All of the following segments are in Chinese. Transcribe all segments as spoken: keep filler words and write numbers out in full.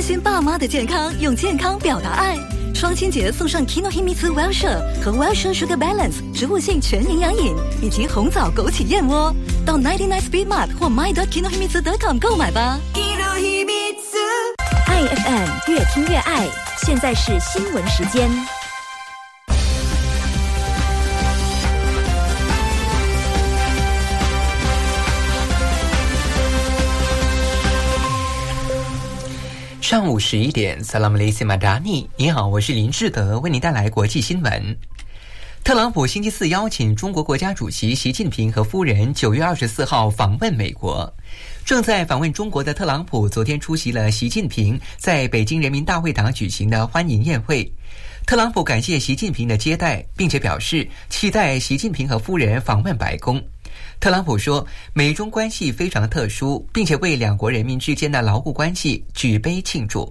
心爸妈的健康，用健康表达爱。双亲节送上 Kinohimitsu Wellshire 和 Wellshire Sugar Balance 植物性全营养饮，以及红枣枸杞燕窝。到 九十九 Speed Mart 或 my dot kinohimitsu dot com 购买吧。 爱 F M 越听越爱，现在是新闻时间。 上午十一点 Salam Alaikum Madani， 你好，我是林志德，为您带来国际新闻。特朗普星期四邀请中国国家主席习近平和夫人九月二十四号访问美国。正在访问中国的特朗普昨天出席了习近平在北京人民大会堂举行的欢迎宴会。特朗普感谢习近平的接待，并且表示期待习近平和夫人访问白宫。特朗普说，美中关系非常特殊，并且为两国人民之间的牢固关系举杯庆祝。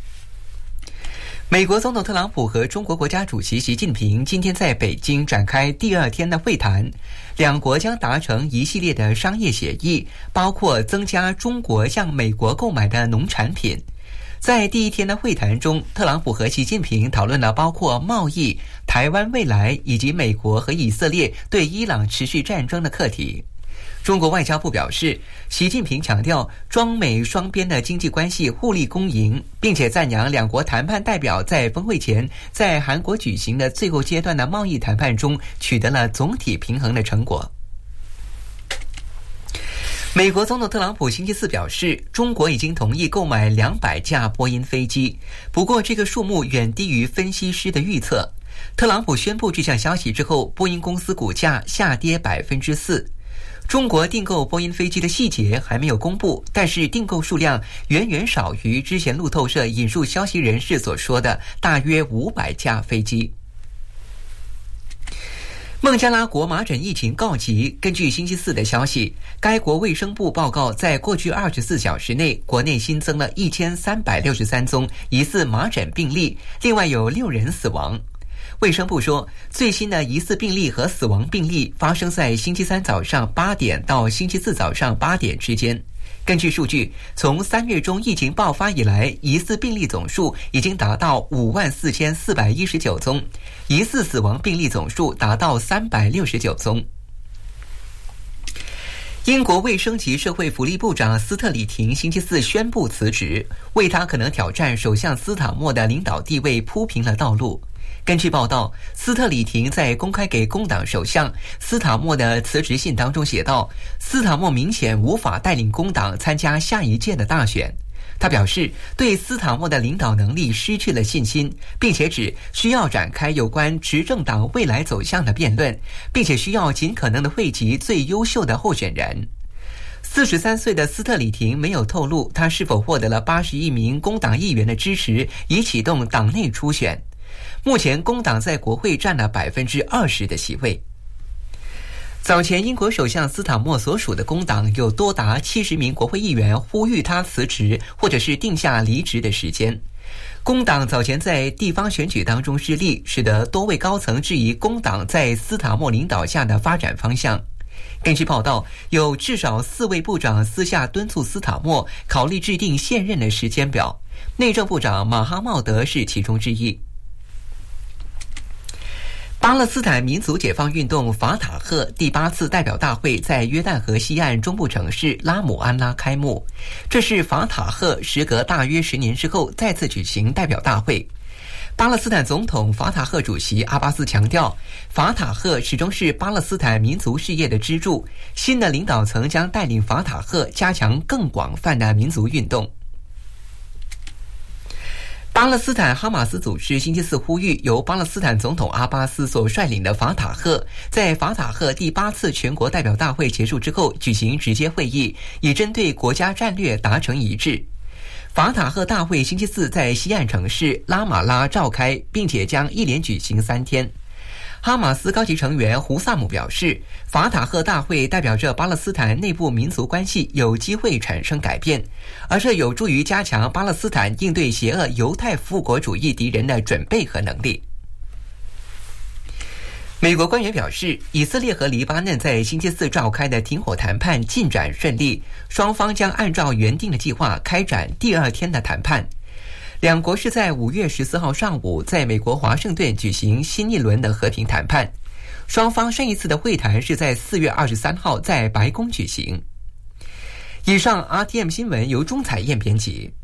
美国总统特朗普和中国国家主席习近平今天在北京展开第二天的会谈，两国将达成一系列的商业协议，包括增加中国向美国购买的农产品。在第一天的会谈中，特朗普和习近平讨论了包括贸易、台湾未来以及美国和以色列对伊朗持续战争的课题。中国外交部表示，习近平强调中美双边的经济关系互利共赢，并且赞扬两国谈判代表在峰会前在韩国举行的最后阶段的贸易谈判中取得了总体平衡的成果。美国总统特朗普星期四表示，中国已经同意购买两百架波音飞机，不过这个数目远低于分析师的预测。特朗普宣布这项消息之后，波音公司股价下跌百分之四。中国订购波音飞机的细节还没有公布，但是订购数量远远少于之前路透社引述消息人士所说的大约五百架飞机。孟加拉国麻疹疫情告急，根据星期四的消息，该国卫生部报告，在过去二十四小时内，国内新增了一千三百六十三宗疑似麻疹病例，另外有六人死亡。卫生部说，最新的疑似病例和死亡病例发生在星期三早上八点到星期四早上八点之间。根据数据，从三月中疫情爆发以来，疑似病例总数已经达到五万四千四百一十九宗，疑似死亡病例总数达到三百六十九宗。英国卫生及社会福利部长斯特里廷星期四宣布辞职，为他可能挑战首相斯塔默的领导地位铺平了道路。根据报道，斯特里廷在公开给工党首相斯塔默的辞职信当中写道，斯塔默明显无法带领工党参加下一届的大选。他表示对斯塔默的领导能力失去了信心，并且指需要展开有关执政党未来走向的辩论，并且需要尽可能的汇集最优秀的候选人。四十三岁的斯特里廷没有透露他是否获得了八十一名工党议员的支持，以启动党内初选。目前工党在国会占了百分之二十的席位。早前英国首相斯塔默所属的工党有多达七十名国会议员呼吁他辞职或者是定下离职的时间。工党早前在地方选举当中失利，使得多位高层质疑工党在斯塔默领导下的发展方向。根据报道，有至少四位部长私下敦促斯塔默考虑制定现任的时间表，内政部长马哈茂德是其中之一。巴勒斯坦民族解放运动法塔赫第八次代表大会在约旦河西岸中部城市拉姆安拉开幕，这是法塔赫时隔大约十年之后再次举行代表大会。巴勒斯坦总统法塔赫主席阿巴斯强调，法塔赫始终是巴勒斯坦民族事业的支柱，新的领导层将带领法塔赫加强更广泛的民族运动。巴勒斯坦哈马斯组织星期四呼吁，由巴勒斯坦总统阿巴斯所率领的法塔赫，在法塔赫第八次全国代表大会结束之后举行直接会议，以针对国家战略达成一致。法塔赫大会星期四在西岸城市拉马拉召开，并且将一连举行三天。哈马斯高级成员胡萨姆表示，法塔赫大会代表着巴勒斯坦内部民族关系有机会产生改变，而这有助于加强巴勒斯坦应对邪恶犹太复国主义敌人的准备和能力。美国官员表示，以色列和黎巴嫩在星期四召开的停火谈判进展顺利，双方将按照原定的计划开展第二天的谈判。 两国是在五月十四号上午在美国华盛顿举行新一轮的和平谈判，双方上一次的会谈是在四月二十三号在白宫举行。以上 R T M 新闻由钟彩燕编辑。